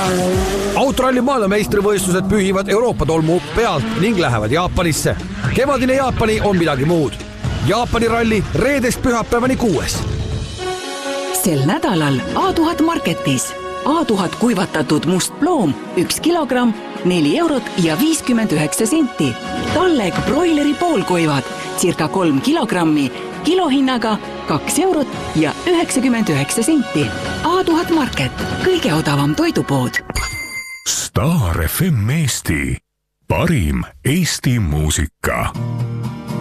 Autoralli maailmameistrivõistlused pühivad Euroopa tolmu pealt ning lähevad Jaapanisse. Kevadine Jaapani on midagi muud. Jaapani ralli reedest pühapäevani 6. Sel nädalal A1000 Marketis. A1000 kuivatatud must ploom 1 kilogramm, 4 eurot ja 59 senti. Talleg broileri poolkuivad, circa 3 kilogrammi, kilohinnaga 2 eurot ja 99 senti. A1000 Market, kõige odavam toidupood. Star FM Eesti, parim Eesti muusika.